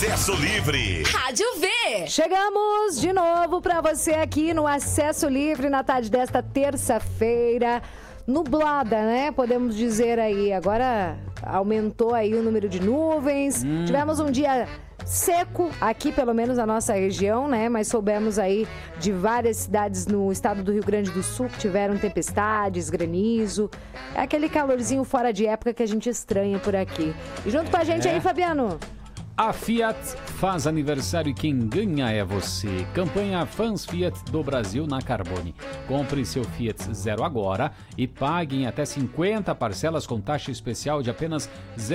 Acesso Livre. Rádio V. Chegamos de novo para você aqui no Acesso Livre na tarde desta terça-feira. Nublada, né? Podemos dizer aí. Agora aumentou aí o número de nuvens. Tivemos um dia seco aqui, pelo menos na nossa região, né? Mas soubemos aí de várias cidades no estado do Rio Grande do Sul que tiveram tempestades, granizo. É aquele calorzinho fora de época que a gente estranha por aqui. E junto com a gente aí, Fabiano. A Fiat faz aniversário e quem ganha é você. Campanha Fãs Fiat do Brasil na Carbone. Compre seu Fiat Zero agora e pague em até 50 parcelas com taxa especial de apenas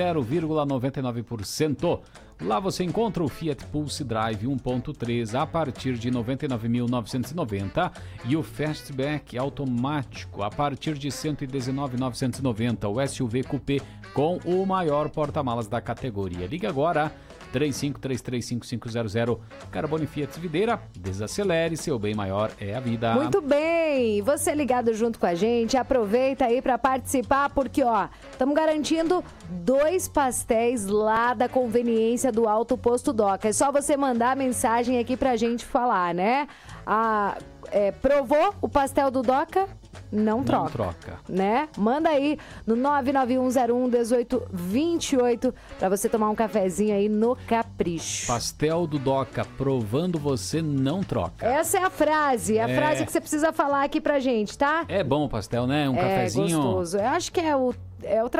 0,99%. Lá você encontra o Fiat Pulse Drive 1.3 a partir de R$ 99.990 e o Fastback automático a partir de R$ 119.990. O SUV Coupé com o maior porta-malas da categoria. Ligue agora 35335500. Carbone Fiat Videira, desacelere, seu bem maior é a vida. Muito bem, você ligado junto com a gente, aproveita aí para participar, porque ó, estamos garantindo 2 pastéis lá da conveniência do Alto Posto Doca. É só você mandar mensagem aqui pra gente falar, né? Provou o pastel do Doca? Não troca, né? Manda aí no 991011828 pra você tomar um cafezinho aí no Capricho. Pastel do Doca, provando você não troca. Essa é a frase, frase que você precisa falar aqui pra gente, tá? É bom o pastel, né? Um cafezinho. É gostoso. Eu acho que é o